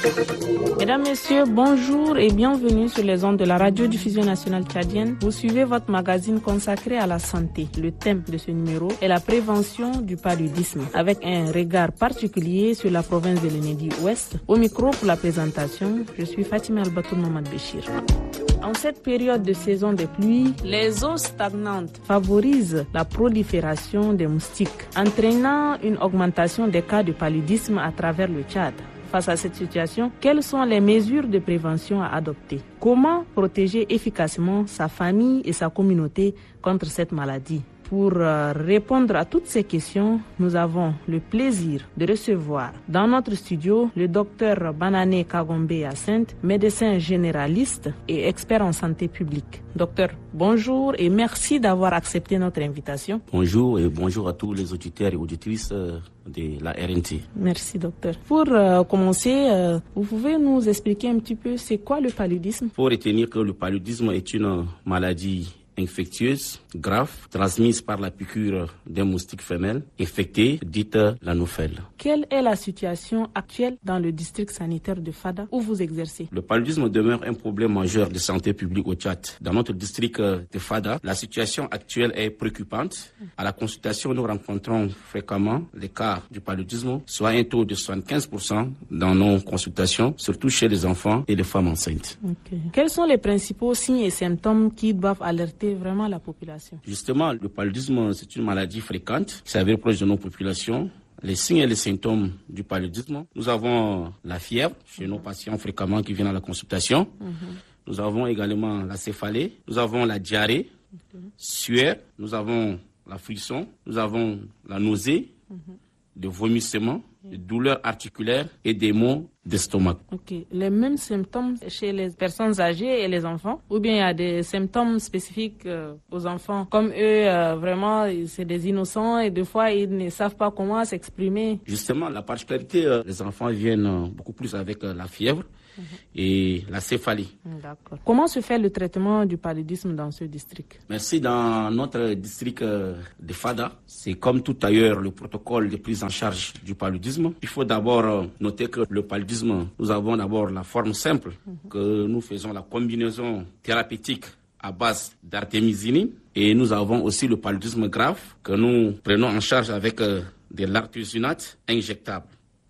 Mesdames, Messieurs, bonjour et bienvenue sur les ondes de la radiodiffusion nationale tchadienne. Vous suivez votre magazine consacré à la santé. Le thème de ce numéro est la prévention du paludisme, avec un regard particulier sur la province de l'Enedi-Ouest. Au micro pour la présentation, je suis Fatima Albatour Mamad Béchir. En cette période de saison des pluies, les eaux stagnantes favorisent la prolifération des moustiques, entraînant une augmentation des cas de paludisme à travers le Tchad. Face à cette situation, quelles sont les mesures de prévention à adopter? Comment protéger efficacement sa famille et sa communauté contre cette maladie? Pour répondre à toutes ces questions, nous avons le plaisir de recevoir dans notre studio le docteur Banané Kagombe Hyacinthe, médecin généraliste et expert en santé publique. Docteur, bonjour et merci d'avoir accepté notre invitation. Bonjour et bonjour à tous les auditeurs et auditrices de la RNT. Merci docteur. Pour commencer, vous pouvez nous expliquer un petit peu c'est quoi le paludisme? Il faut retenir que le paludisme est une maladie infectieuse, grave, transmise par la piqûre d'un moustique femelle, infectée, dite l'anophèle. Quelle est la situation actuelle dans le district sanitaire de Fada où vous exercez? Le paludisme demeure un problème majeur de santé publique au Tchad. Dans notre district de Fada, la situation actuelle est préoccupante. À la consultation, nous rencontrons fréquemment les cas du paludisme, soit un taux de 75% dans nos consultations, surtout chez les enfants et les femmes enceintes. Okay. Quels sont les principaux signes et symptômes qui doivent alerter vraiment la population? Justement, le paludisme, c'est une maladie fréquente qui s'avère proche de nos populations. Les signes et les symptômes du paludisme, nous avons la fièvre chez nos patients fréquemment qui viennent à la consultation. Nous avons également la céphalée, nous avons la diarrhée, sueur, nous avons la frisson, nous avons la nausée, des vomissements, des douleurs articulaires et des maux d'estomac. Ok. Les mêmes symptômes chez les personnes âgées et les enfants? Ou bien il y a des symptômes spécifiques aux enfants? Comme eux, vraiment, c'est des innocents et des fois, ils ne savent pas comment s'exprimer. Justement, la particularité, les enfants viennent beaucoup plus avec la fièvre et la céphalie. D'accord. Comment se fait le traitement du paludisme dans ce district? Merci. Dans notre district de Fada, c'est comme tout ailleurs le protocole de prise en charge du paludisme. Il faut d'abord noter que le paludisme, nous avons d'abord la forme simple, que nous faisons la combinaison thérapeutique à base d'artémisinine. Et nous avons aussi le paludisme grave, que nous prenons en charge avec de l'artésunate injectable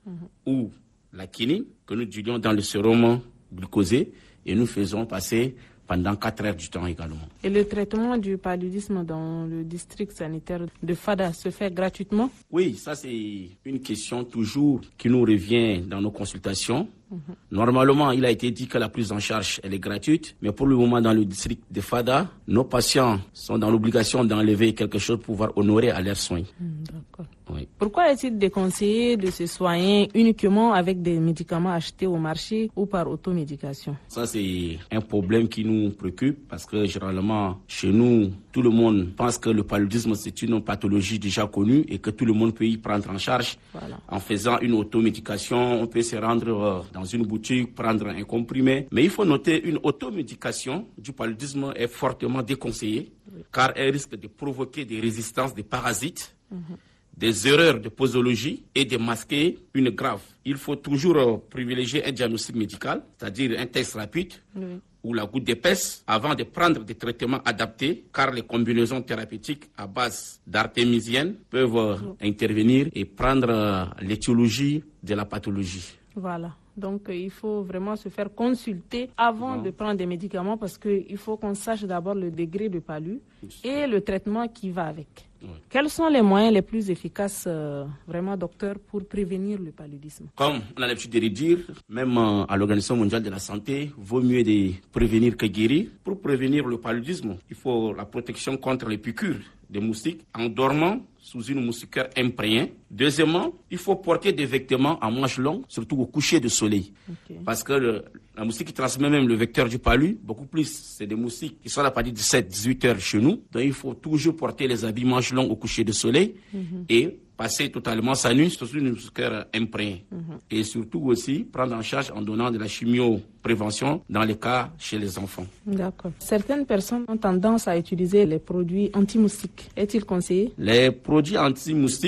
ou la quinine, que nous diluons dans le sérum glucosé et nous faisons passer pendant 4 heures du temps également. Et le traitement du paludisme dans le district sanitaire de Fada se fait gratuitement? Oui, ça c'est une question toujours qui nous revient dans nos consultations. Normalement, il a été dit que la prise en charge elle est gratuite, mais pour le moment dans le district de Fada, nos patients sont dans l'obligation d'enlever quelque chose pour pouvoir honorer à leurs soins. D'accord. Oui. Pourquoi est-il déconseillé de se soigner uniquement avec des médicaments achetés au marché ou par automédication? Ça c'est un problème qui nous préoccupe parce que généralement chez nous, tout le monde pense que le paludisme c'est une pathologie déjà connue et que tout le monde peut y prendre en charge. Voilà. En faisant une automédication, on peut se rendre dans une boutique, prendre un comprimé. Mais il faut noter une automédication du paludisme est fortement déconseillée car elle risque de provoquer des résistances des parasites, des erreurs de posologie et de masquer une grave. Il faut toujours privilégier un diagnostic médical, c'est-à-dire un test rapide ou la goutte d'épaisse avant de prendre des traitements adaptés car les combinaisons thérapeutiques à base d'artémisienne peuvent intervenir et prendre l'étiologie de la pathologie. Voilà. Donc, il faut vraiment se faire consulter avant de prendre des médicaments parce qu'il faut qu'on sache d'abord le degré de palud et le traitement qui va avec. Oui. Quels sont les moyens les plus efficaces, vraiment, docteur, pour prévenir le paludisme? Comme on a l'habitude de le dire, même à l'Organisation mondiale de la santé, vaut mieux de prévenir que guérir. Pour prévenir le paludisme, il faut la protection contre les piqûres des moustiques en dormant sous une moustiquaire imprégnée. Deuxièmement, il faut porter des vêtements à manches longues, surtout au coucher de soleil. Okay. Parce que la moustique qui transmet même le vecteur du palu, beaucoup plus, c'est des moustiques qui sont à la partir de 17-18 heures chez nous. Donc il faut toujours porter les habits manches longues au coucher de soleil et passer totalement sa nuit sur une moustiquaire imprégnée. Et surtout aussi prendre en charge en donnant de la chimioprévention dans les cas chez les enfants. D'accord. Certaines personnes ont tendance à utiliser les produits anti-moustiques. Est-il conseillé? Les produits anti-moustiques,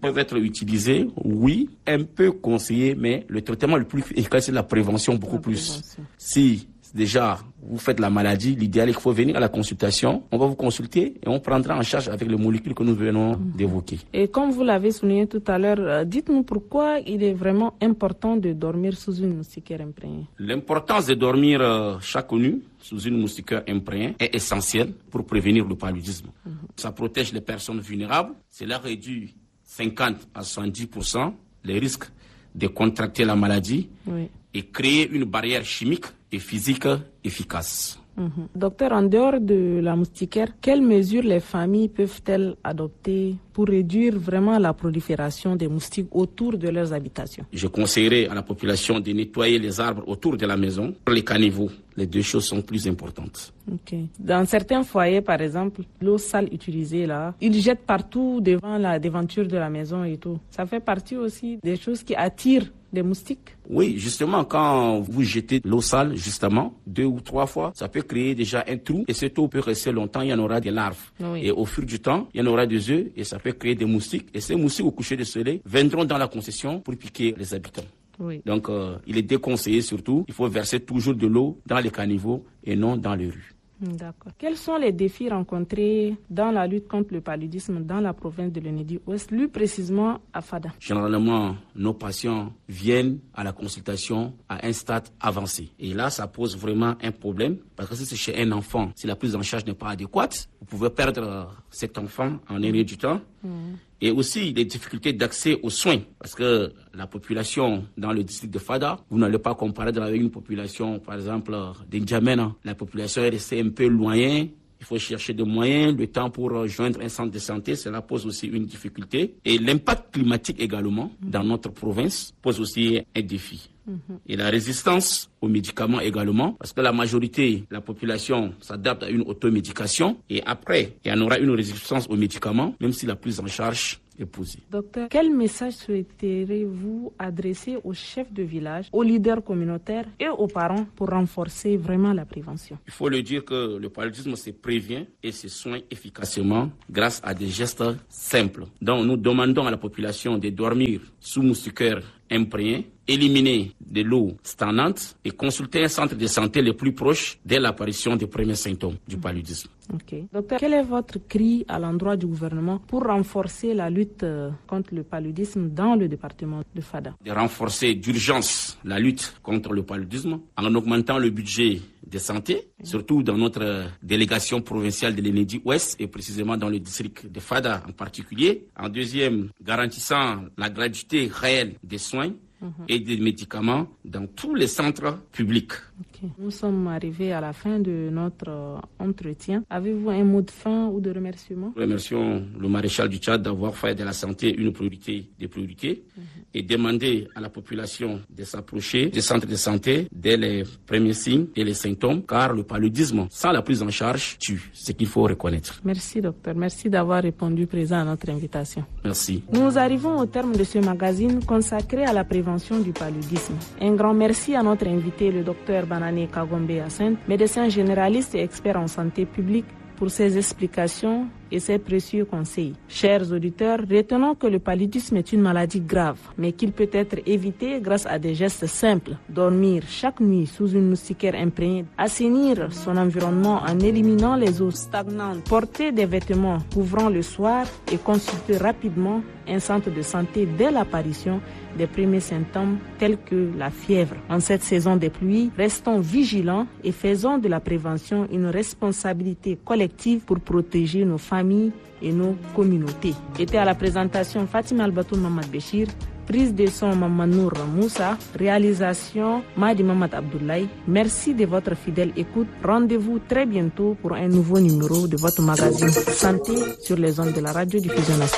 peuvent être utilisés, oui, un peu conseillés, mais le traitement le plus efficace, c'est la prévention beaucoup plus. Si déjà vous faites la maladie, l'idéal est qu'il faut venir à la consultation, on va vous consulter et on prendra en charge avec les molécules que nous venons d'évoquer. Et comme vous l'avez souligné tout à l'heure, dites-nous pourquoi il est vraiment important de dormir sous une moustiquaire imprégnée. L'importance de dormir chaque nuit sous une moustiquaire imprégnée est essentielle pour prévenir le paludisme. Ça protège les personnes vulnérables, cela réduit 50 à 70% les risques de contracter la maladie et créer une barrière chimique et physique efficace. Docteur, en dehors de la moustiquaire, quelles mesures les familles peuvent-elles adopter pour réduire vraiment la prolifération des moustiques autour de leurs habitations? Je conseillerais à la population de nettoyer les arbres autour de la maison. Pour les caniveaux, les deux choses sont plus importantes. Dans certains foyers, par exemple, l'eau sale utilisée là, ils jettent partout devant la devanture de la maison et tout. Ça fait partie aussi des choses qui attirent des moustiques? Oui, justement, quand vous jetez l'eau sale, justement, 2 ou 3 fois, ça peut créer déjà un trou et cette eau peut rester longtemps, il y en aura des larves. Et au fur du temps, il y en aura des œufs et ça peut créer des moustiques. Et ces moustiques, au coucher du soleil, viendront dans la concession pour piquer les habitants. Donc, il est déconseillé surtout, il faut verser toujours de l'eau dans les caniveaux et non dans les rues. D'accord. Quels sont les défis rencontrés dans la lutte contre le paludisme dans la province de l'Unédi-Ouest, plus précisément à Fada? Généralement, nos patients viennent à la consultation à un stade avancé. Et là, ça pose vraiment un problème parce que si c'est chez un enfant, si la prise en charge n'est pas adéquate, vous pouvez perdre cet enfant en un lieu du temps. Et aussi les difficultés d'accès aux soins, parce que la population dans le district de Fada, vous n'allez pas comparer avec une population, par exemple, d'Indjamena. La population est restée un peu loin. Il faut chercher des moyens, le temps pour joindre un centre de santé, cela pose aussi une difficulté. Et l'impact climatique également, dans notre province, pose aussi un défi. Et la résistance aux médicaments également, parce que la majorité de la population s'adapte à une automédication et après, il y en aura une résistance aux médicaments, même si la prise en charge est posée. Docteur, quel message souhaiteriez-vous adresser aux chefs de village, aux leaders communautaires et aux parents pour renforcer vraiment la prévention? Il faut le dire que le paludisme se prévient et se soigne efficacement grâce à des gestes simples. Donc nous demandons à la population de dormir sous moustiquaire imprégnée, éliminer de l'eau stagnante et consulter un centre de santé le plus proche dès l'apparition des premiers symptômes du paludisme. Docteur, quel est votre cri à l'endroit du gouvernement pour renforcer la lutte contre le paludisme dans le département de Fada? De renforcer d'urgence la lutte contre le paludisme en augmentant le budget de santé, surtout dans notre délégation provinciale de l'Unédi-Ouest et précisément dans le district de Fada en particulier. En deuxième, garantissant la gratuité réelle des soins et des médicaments dans tous les centres publics. Nous sommes arrivés à la fin de notre entretien. Avez-vous un mot de fin ou de remerciement? Nous remercions le maréchal du Tchad d'avoir fait de la santé une priorité des priorités et demander à la population de s'approcher des centres de santé dès les premiers signes et les symptômes, car le paludisme, sans la prise en charge, tue. C'est ce qu'il faut reconnaître. Merci docteur, merci d'avoir répondu présent à notre invitation. Merci. Nous arrivons au terme de ce magazine consacré à la prévention du paludisme. Un grand merci à notre invité, le docteur Banane Kagombe Hyacinthe, médecin généraliste et expert en santé publique, pour ses explications et ses précieux conseils. Chers auditeurs, retenons que le paludisme est une maladie grave, mais qu'il peut être évité grâce à des gestes simples. Dormir chaque nuit sous une moustiquaire imprégnée, assainir son environnement en éliminant les eaux stagnantes, porter des vêtements couvrant le soir et consulter rapidement un centre de santé dès l'apparition des premiers symptômes tels que la fièvre. En cette saison des pluies, restons vigilants et faisons de la prévention une responsabilité collective pour protéger nos familles et nos communautés. Était à la présentation Fatima Albatou Mamad Béchir, prise de son Mamanour Moussa, réalisation Madi Mamad Abdoulaye. Merci de votre fidèle écoute. Rendez-vous très bientôt pour un nouveau numéro de votre magazine Santé sur les ondes de la Radio-Diffusion nationale.